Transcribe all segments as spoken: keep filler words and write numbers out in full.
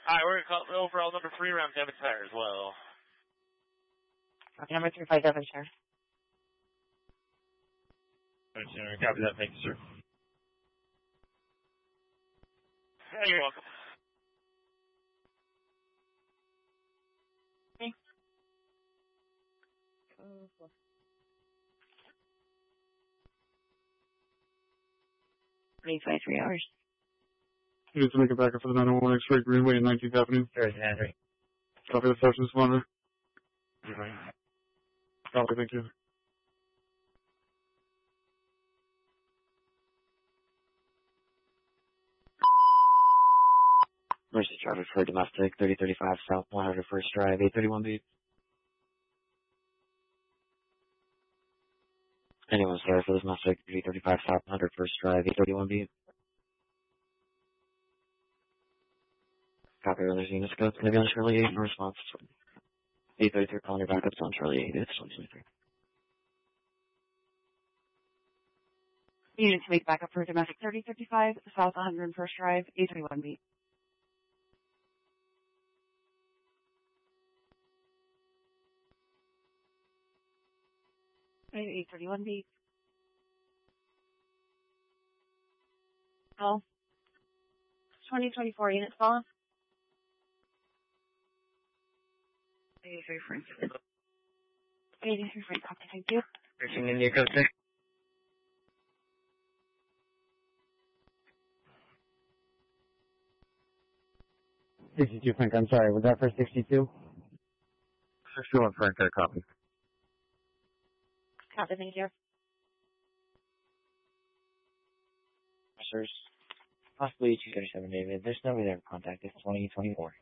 Hi, we're going to call overall number three around Devonshire as well. Okay, number three, five Devonshire. Devonshire, copy that, thank you, sir. Yeah, you're welcome. Okay. Oh, four. Twenty-five, three hours. You need to make a backup for the nine oh one X-ray Greenway and nineteenth Avenue. There's Henry. Copy the Sergeant's monitor. You're right. Copy, thank you. Mercy Charter for domestic, thirty thirty-five South one hundred First Drive, eight thirty-one B. Anyone sorry for this domestic, thirty thirty-five South one hundred First Drive, eight thirty-one B. Copy, runners units go. Maybe on Charlie eight in response. eight thirty-three calling your backups on Charlie eight. It's twenty twenty-three. Unit to make backup for domestic thirty thirty-five South one hundred First Drive, eight thirty-one B. eight thirty-one B. Oh. twenty twenty-four units fallen. eighty-three Frank. eighty-three Frank, copy, thank you. thirteen India Coast six. sixty-two Frank, I'm sorry, was that for sixty-two? sixty-one Frank, I copy. Copy, thank you. Officers, possibly two thirty-seven David. There's nobody there to contact. It's twenty twenty-four.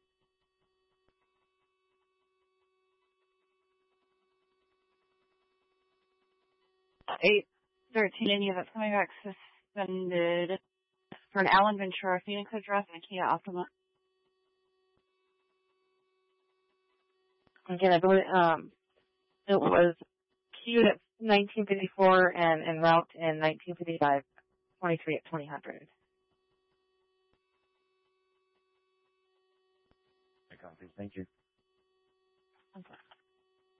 eight thirteen India, that's coming back suspended for an Alan Ventura Phoenix address and a Kia Optima. Again, I believe um, it was queued at nineteen fifty-four and en route in nineteen fifty-five, twenty-three at twenty hundred. I copy. Thank you.